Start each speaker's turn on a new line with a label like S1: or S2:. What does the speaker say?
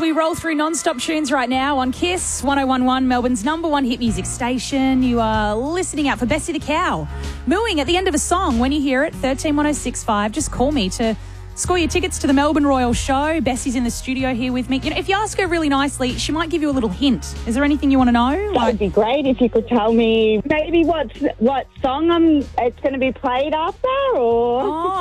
S1: we roll through non-stop tunes right now on Kiss 101.1, Melbourne's number one hit music station. You are listening out for Bessie the Cow mooing at the end of a song. When you hear it, 131065, just call me to score your tickets to the Melbourne Royal Show. Bessie's in the studio here with me. You know, if you ask her really nicely, she might give you a little hint. Is there anything you want to know?
S2: That would be great if you could tell me maybe what song it's going to be played after, or...
S1: Oh,